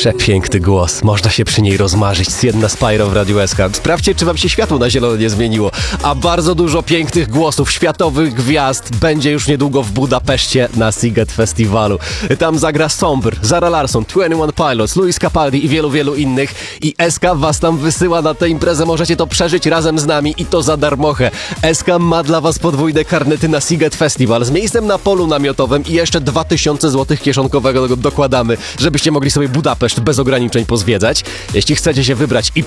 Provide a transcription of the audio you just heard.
Przepiękny głos, można się przy niej rozmarzyć. Sienna Spyro w Radiu SK. Sprawdźcie, czy wam się światło na zielono nie zmieniło. A bardzo dużo pięknych głosów, światowych gwiazd będzie już niedługo w Budapeszcie na Sziget Festiwalu. Tam zagra Sombr, Zara Larsson, 21 Pilots, Luis Capaldi i wielu innych. I SK was tam wysyła na tę imprezę, możecie to przeżyć razem z nami i to za darmochę. SK ma dla was podwójne karnety na Sziget Festival z miejscem na polu namiotowym i jeszcze 2000 zł kieszonkowego dokładamy, żebyście mogli sobie Budapeszt bez ograniczeń pozwiedzać. Jeśli chcecie się wybrać i